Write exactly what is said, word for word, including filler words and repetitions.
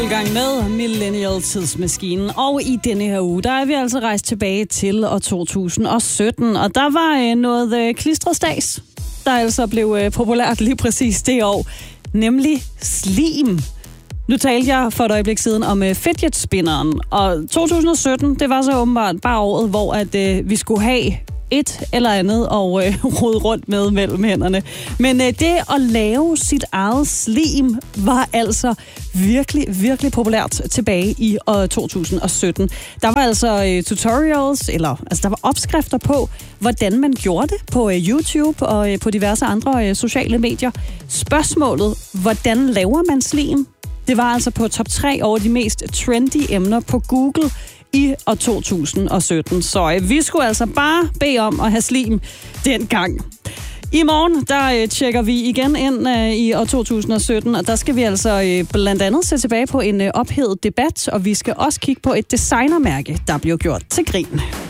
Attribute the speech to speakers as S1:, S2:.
S1: I gang med Millennial-tidsmaskinen, og i denne her uge, der er vi altså rejst tilbage til år to tusind og sytten, og der var øh, noget øh, klistret stads, der altså blev øh, populært lige præcis det år, nemlig slim. Nu talte jeg for et øjeblik siden om øh, fidget spinneren, og to tusind og sytten, det var så åbenbart bare året, hvor at, øh, vi skulle have et eller andet og øh, rode rundt med mellem hænderne. Men øh, det at lave sit eget slim var altså virkelig, virkelig populært tilbage i år to tusind og sytten. Der var altså øh, tutorials, eller altså der var opskrifter på, hvordan man gjorde det på øh, YouTube og øh, på diverse andre øh, sociale medier. Spørgsmålet, hvordan laver man slim? Det var altså på top tre over de mest trendy emner på Google i år to tusind og sytten. Så øh, vi skulle altså bare bede om at have slim dengang. I morgen, der øh, tjekker vi igen ind øh, i år to tusind og sytten, og der skal vi altså øh, blandt andet se tilbage på en øh, ophedet debat, og vi skal også kigge på et designermærke, der blev gjort til grin.